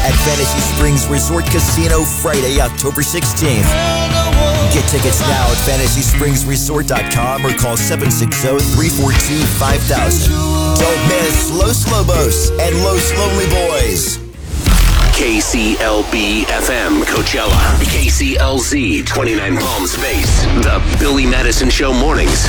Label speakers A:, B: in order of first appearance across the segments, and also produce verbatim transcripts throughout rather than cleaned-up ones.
A: at Fantasy Springs Resort Casino Friday, October sixteenth. Get tickets now at fantasy springs resort dot com or call seven six zero, three four two, five thousand. Don't miss Los Lobos and Los Lonely Boys.
B: K C L B F M Coachella, K C L Z twenty-nine Palm Space, the Billy Madison Show mornings.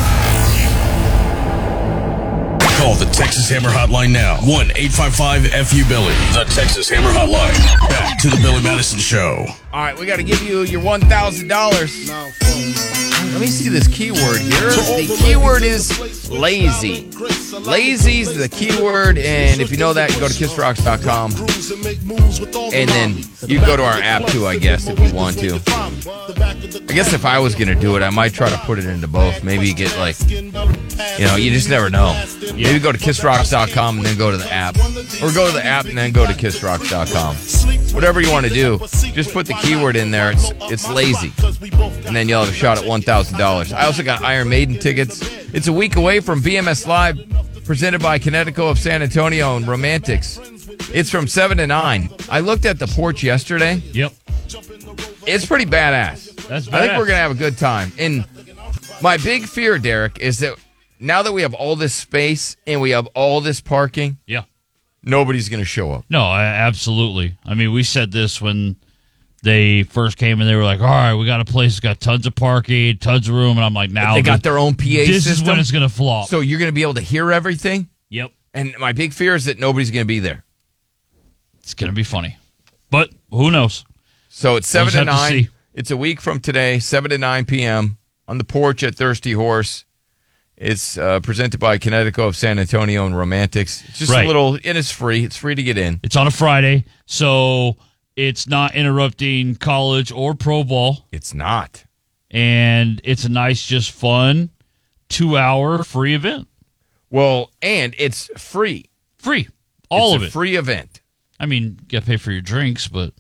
C: Call the Texas Hammer Hotline now. one eight five five F U Billy. The Texas Hammer Hotline. Back to the Billy Madison Show.
D: All right, we got to give you your one thousand dollars. Let me see this keyword here. The keyword is lazy. Lazy's the keyword, and if you know that, you go to kiss rocks dot com. And then you go to our app, too, I guess, if you want to. I guess if I was going to do it, I might try to put it into both. Maybe you get, like, you know, you just never know. Maybe go to kiss rocks dot com and then go to the app. Or go to the app and then go to kiss rocks dot com. Whatever you want to do, just put the keyword in there. It's it's lazy. And then you'll have a shot at one thousand dollars. I also got Iron Maiden tickets. It's a week away from B M S Live, presented by Connecticut of San Antonio and Romantics. It's from seven to nine. I looked at the porch yesterday.
E: Yep.
D: It's pretty badass.
E: That's badass.
D: I think we're going to have a good time. And my big fear, Derek, is that now that we have all this space and we have all this parking,
E: yeah,
D: nobody's going to show up.
E: No, I, absolutely. I mean, we said this when they first came and they were like, all right, we got a place that's got tons of parking, tons of room. And I'm like, now
D: they got their own P A
E: this
D: system.
E: This is when it's going to flop.
D: So you're going to be able to hear everything?
E: Yep.
D: And my big fear is that nobody's going to be there.
E: It's going to be funny. But who knows?
D: So it's seven
E: We'll
D: to
E: just have to
D: nine.
E: see.
D: It's a week from today, seven to nine p.m. on the porch at Thirsty Horse. It's uh, presented by Connecticut of San Antonio and Romantics. It's just
E: Right.
D: a little, and it's free. It's free to get in.
E: It's on a Friday, so it's not interrupting college or pro ball.
D: It's not.
E: And it's a nice, just fun, two-hour free event.
D: Well, and it's free.
E: Free. All
D: it's
E: of
D: a
E: it.
D: free event.
E: I mean, you got to pay for your drinks, but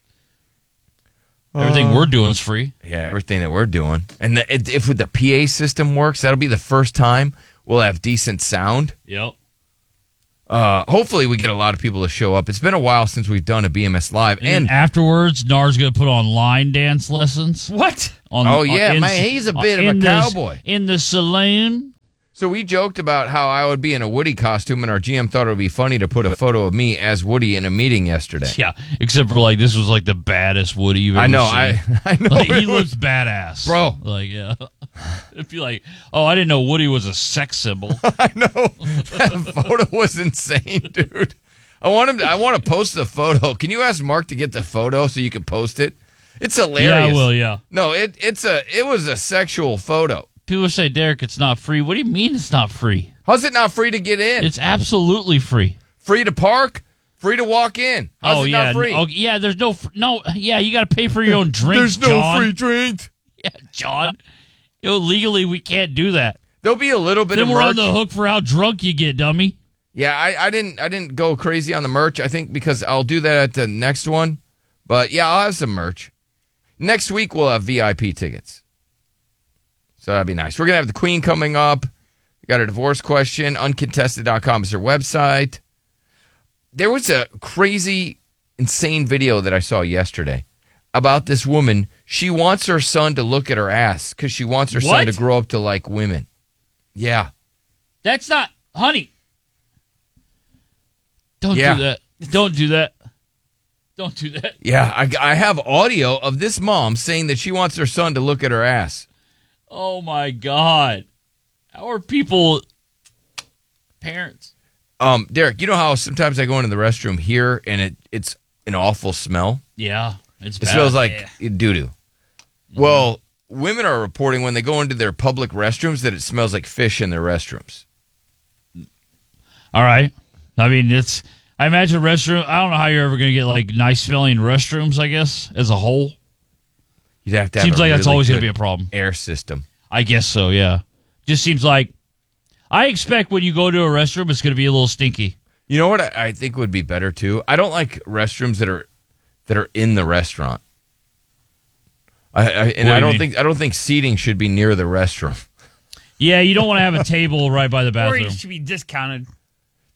E: everything uh, we're doing is free.
D: Yeah, everything that we're doing. And the, if the P A system works, that'll be the first time we'll have decent sound.
E: Yep.
D: Uh, hopefully we get a lot of people to show up. It's been a while since we've done a B M S Live.
E: And,
D: and
E: afterwards, Nar's going to put on line dance lessons.
D: What?
E: On,
D: oh, yeah,
E: on, in,
D: man, he's a bit of a
E: the,
D: cowboy.
E: In the saloon.
D: So we joked about how I would be in a Woody costume, and our G M thought it would be funny to put a photo of me as Woody in a meeting yesterday.
E: Yeah, except for, like, this was, like, the baddest Woody you've ever
D: I know,
E: seen.
D: I, I know.
E: Like, he looks badass.
D: Bro.
E: Like, yeah. It'd be like, oh, I didn't know Woody was a sex symbol.
D: I know. That photo was insane, dude. I want him to, I want to post the photo. Can you ask Mark to get the photo so you can post it? It's hilarious.
E: Yeah, I will, yeah.
D: No, it it's a it was a sexual photo.
E: People say, Derek, it's not free. What do you mean it's not free?
D: How's it not free to get in?
E: It's absolutely free.
D: Free to park, free to walk in. How's
E: oh,
D: it
E: yeah.
D: not free?
E: Oh, yeah, there's no, no, yeah, you got to pay for your own drink,
D: There's no
E: John.
D: free drink.
E: Yeah, John. You know, legally, we can't do that.
D: There'll be a little bit
E: then
D: of
E: we're
D: merch.
E: on the hook for how drunk you get, dummy.
D: Yeah, I, I didn't I didn't go crazy on the merch. I think because I'll do that at the next one. But yeah, I'll have some merch. Next week we'll have V I P tickets. So that'd be nice. We're gonna have the Queen coming up. We got a divorce question. uncontested dot com is their website. There was a crazy, insane video that I saw yesterday about this woman. She wants her son to look at her ass because she wants her
E: What?
D: son to grow up to like women. Yeah.
E: That's not, honey. Don't
D: Yeah.
E: do that. Don't do that. Don't do that.
D: Yeah, I, I have audio of this mom saying that she wants her son to look at her ass.
E: Oh, my God. How are people parents?
D: Um, Derek, you know how sometimes I go into the restroom here and it it's an awful smell?
E: Yeah, it's
D: It
E: bad.
D: smells like
E: Yeah.
D: doo-doo. Well, women are reporting when they go into their public restrooms that it smells like fish in their restrooms.
E: All right. I mean, it's, I imagine restroom, I don't know how you're ever going to get like nice smelling restrooms, I guess, as a whole.
D: You'd have to have
E: Seems
D: a
E: like that's
D: really
E: always going to
D: good
E: be a problem.
D: air system.
E: I guess so, yeah. Just seems like, I expect when you go to a restroom, it's going to be a little stinky.
D: You know what I, I think would be better too? I don't like restrooms that are that are in the restaurant. I, I and
E: What do
D: I
E: you
D: don't
E: mean?
D: think I don't think seating should be near the restroom.
E: Yeah, you don't want to have a table right by the
F: Or you
E: bathroom.
F: should be discounted.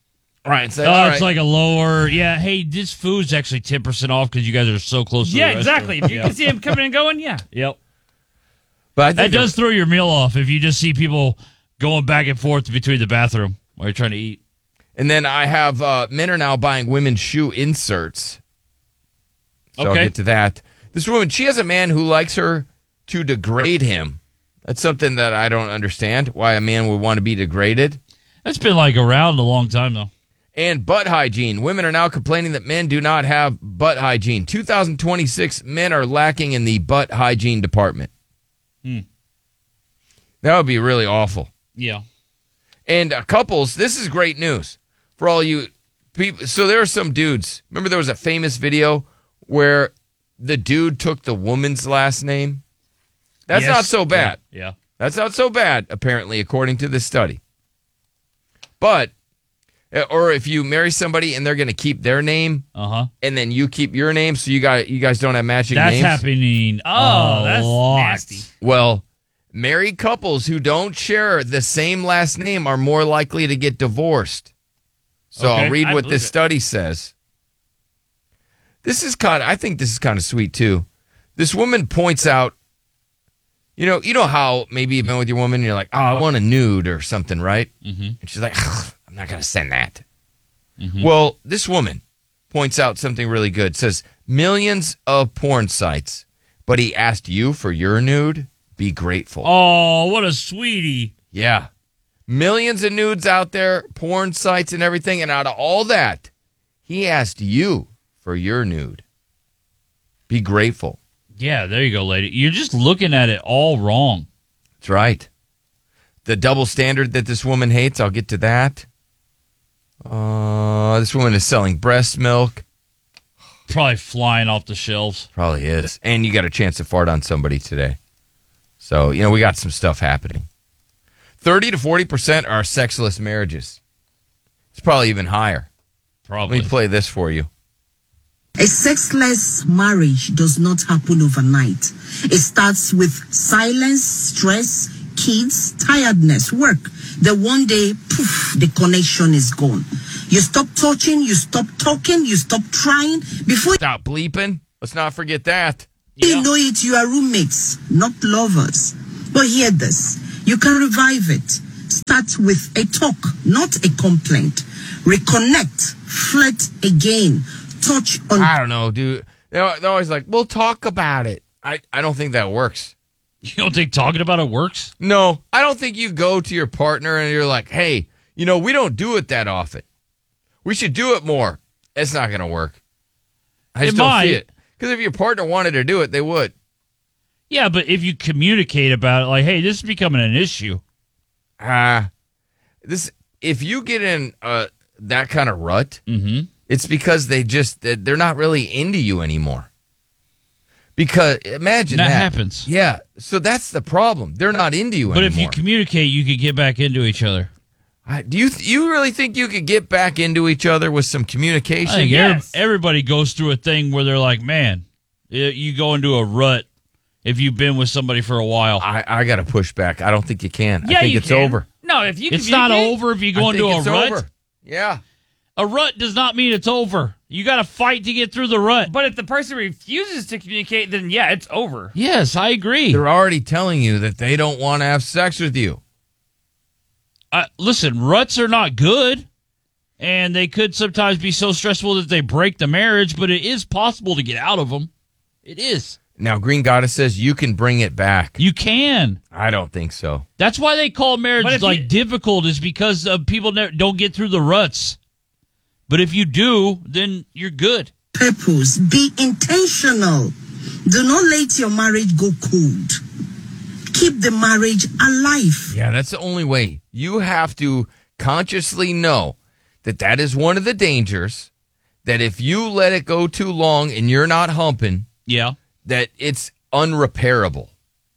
D: Right. Say,
E: Oh,
D: all
E: it's
D: right.
E: like a lower. Yeah. Hey, this food's actually ten percent off because you guys are so close. to
F: Yeah,
E: the
F: exactly.
E: restroom.
F: If you
E: Yeah.
F: can see him coming and going, yeah.
E: Yep.
D: but I think
E: That does throw your meal off if you just see people going back and forth between the bathroom while you're trying to eat.
D: And then I have uh, men are now buying women's shoe inserts. So I'll
E: Okay.
D: get to that. This woman, she has a man who likes her to degrade him. That's something that I don't understand, why a man would want to be degraded.
E: That's been like around a long time though.
D: And butt hygiene. Women are now complaining that men do not have butt hygiene. two thousand twenty-six, men are lacking in the butt hygiene department.
E: Hmm.
D: That would be really awful.
E: Yeah.
D: And uh, couples, this is great news for all you people. So there are some dudes. Remember there was a famous video where the dude took the woman's last name? That's
E: Yes.
D: not so bad.
E: Yeah. yeah.
D: That's not so bad, apparently, according to this study. But, uh, or if you marry somebody and they're going to keep their name,
E: Uh huh.
D: and then you keep your name, so you got you guys don't have matching
E: That's
D: names.
E: happening.
F: Oh,
E: a
F: that's
E: lot.
F: nasty.
D: Well, married couples who don't share the same last name are more likely to get divorced. So
E: Okay,
D: I'll read
F: I
D: what
F: believe
D: this
F: it.
D: study says. This is kind of, I think this is kind of sweet too. This woman points out, you know, you know how maybe you've been with your woman and you're like, oh, I want a nude or something, right? Mm-hmm. And she's like, I'm not going to send that.
E: Mm-hmm.
D: Well, this woman points out something really good. Says millions of porn sites, but he asked you for your nude. Be grateful.
E: Oh, what a sweetie.
D: Yeah. Millions of nudes out there, porn sites and everything. And out of all that, he asked you for your nude. Be grateful.
E: Yeah, there you go, lady. You're just looking at it all wrong.
D: That's right. The double standard that this woman hates, I'll get to that. Uh, this woman is selling breast milk.
E: Probably flying off the shelves.
D: Probably is. And you got a chance to fart on somebody today. So, you know, we got some stuff happening. thirty to forty percent are sexless marriages. It's probably even higher.
E: Probably.
D: Let me play this for you.
G: A sexless marriage does not happen overnight. It starts with silence, stress, kids, tiredness, work. Then one day, poof, the connection is gone. You stop touching, you stop talking, you stop trying. Before
D: Stop bleeping. Let's not forget that.
G: you know it, you are roommates, not lovers. But hear this, you can revive it. Start with a talk, not a complaint. Reconnect, flirt again, touch on
D: I don't know, dude. They're, they're always like, we'll talk about it. I, I don't think that works.
E: You don't think talking about it works?
D: No, I don't think you go to your partner and you're like, hey, you know, we don't do it that often. We should do it more. It's not going to work. I just
E: It
D: don't
E: might.
D: see it. Because if your partner wanted to do it, they would.
E: Yeah, but if you communicate about it, like, hey, this is becoming an issue.
D: Ah, this. If you get in uh, that kind of rut,
E: Mm-hmm.
D: it's because they just they're not really into you anymore. Because imagine
E: That
D: that,
E: happens.
D: Yeah, so that's the problem. They're not into you
E: But
D: anymore.
E: if you communicate, you could get back into each other.
D: I- do you you really think you could get back into each other with some communication?
E: I think
F: yes.
E: every- everybody goes through a thing where they're like, man, y- you go into a rut if you've been with somebody for a while.
D: I, I got to push back. I don't think you can.
F: Yeah,
D: I think
F: you
D: it's
F: can.
D: over.
F: No, if you
E: It's not
F: communicate-
E: over if you go
D: I think
E: into a
D: it's
E: rut.
D: over. Yeah.
E: A rut does not mean it's over. You got to fight to get through the rut.
F: But if the person refuses to communicate, then yeah, it's over.
E: Yes, I agree.
D: They're already telling you that they don't want to have sex with you.
E: Uh, listen, ruts are not good, and they could sometimes be so stressful that they break the marriage, but it is possible to get out of them. It is.
D: Now, Green Goddess says you can bring it back.
E: You can.
D: I don't think so.
E: That's why they call
F: But
E: marriage
F: if
E: like
F: you-
E: difficult, is because uh, people ne- don't get through the ruts. But if you do, then you're good.
G: purpose. Be intentional. Do not let your marriage go cold. Keep the marriage alive.
D: Yeah, that's the only way. You have to consciously know that that is one of the dangers, that if you let it go too long and you're not humping,
E: Yeah,
D: that it's unrepairable.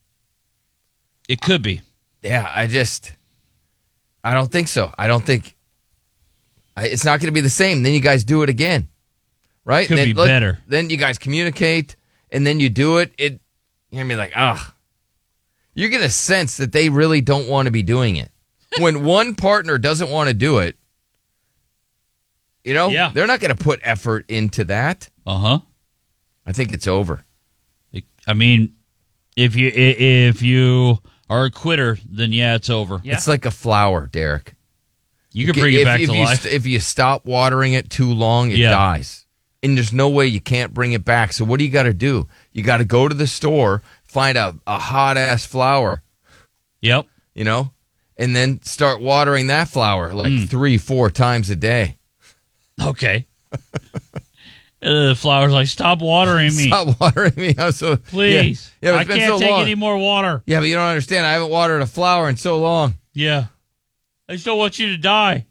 E: it could be.
D: Yeah, I just, I don't think so. I don't think, I, it's not going to be the same. Then you guys do it again, right?
E: Could
D: then,
E: be better.
D: Then you guys communicate, and then you do it. It, you're going to be like, ah. You're going to sense that they really don't want to be doing it. When one partner doesn't want to do it, You know,
E: Yeah.
D: they're not going to put effort into that.
E: Uh huh.
D: I think it's over.
E: I mean, if you i- if you are a quitter, then yeah, it's over.
F: Yeah.
D: It's like a flower, Derek.
E: You can bring it
D: if,
E: back
D: if
E: to
D: you
E: life.
D: St- if you stop watering it too long, it
E: Yeah.
D: dies. And there's no way you can't bring it back. So what do you got to do? You got to go to the store, find a, a hot-ass flower,
E: Yep.
D: you know, and then start watering that flower like
E: Mm.
D: three, four times a day.
E: Okay. Uh, the flower's like, stop watering me.
D: Stop watering me. I'm so,
E: Please.
D: Yeah, yeah,
E: I
D: it's been
E: can't
D: so
E: take
D: long.
E: any more water.
D: Yeah, but you don't understand. I haven't watered a flower in so long.
E: Yeah. I just don't want you to die.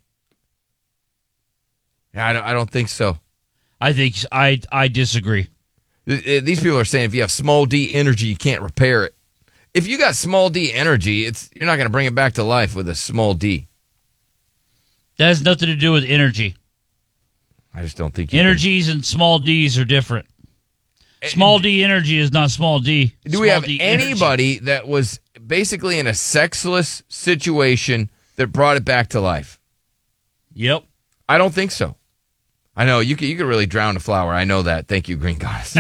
D: Yeah, I don't, I don't think so.
E: I think I I disagree.
D: Th- th- These people are saying if you have small D energy, you can't repair it. If you got small D energy, it's you're not going to bring it back to life with a small D.
E: That has nothing to do with energy.
D: I just don't think you
E: Energies and small D's are different. Small D energy is not small D.
D: can. Do we
E: Small
D: have
E: D energy.
D: anybody that was basically in a sexless situation that brought it back to life?
E: Yep.
D: I don't think so. I know you could you could really drown a flower. I know that. Thank you, Green Goddess.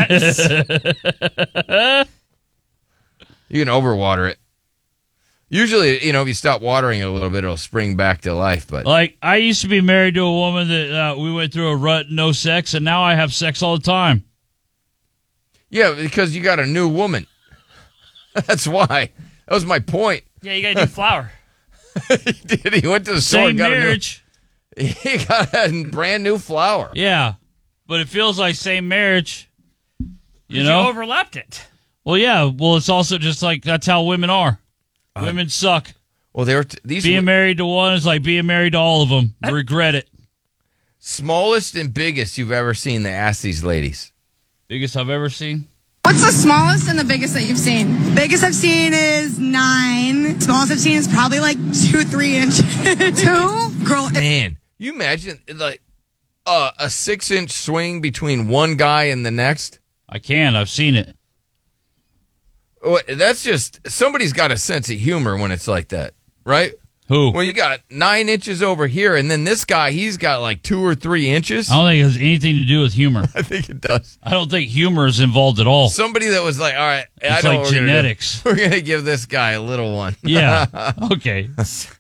D: You can overwater it. Usually, you know, if you stop watering it a little bit, it'll spring back to life. But
E: Like, I used to be married to a woman that uh, we went through a rut, no sex, and now I have sex all the time.
D: yeah, because you got a new woman. That's why. That was my point.
F: Yeah, you got a new flower.
D: He did. He went to the store
E: Same
D: and got
E: marriage.
D: a new. He got a brand new flower.
E: Yeah. But it feels like same marriage. You
F: You
E: know?
F: overlapped it.
E: Well, yeah. Well, it's also just like that's how women are. Women suck.
D: Well, they were t- these
E: Being
D: were
E: married to one is like being married to all of them. Regret it.
D: smallest and biggest you've ever seen. They asked these ladies.
E: Biggest I've ever seen.
H: What's the smallest and the biggest that you've seen? Biggest I've seen is nine. Smallest I've seen is probably like two, three inches. Two? Girl, it-
D: Man, you imagine like uh, a six inch swing between one guy and the next?
E: I can. I've seen it.
D: Oh, that's just somebody's got a sense of humor when it's like that, right?
E: Who?
D: Well, you got nine inches over here, and then this guy, he's got like two or three inches.
E: I don't think it has anything to do with humor.
D: I think it does.
E: I don't think humor is involved at all.
D: Somebody that was like, all right, I
E: It's
D: know
E: like
D: what we're gonna do.
E: genetics.
D: We're going to give this guy a little one.
E: Yeah. Okay.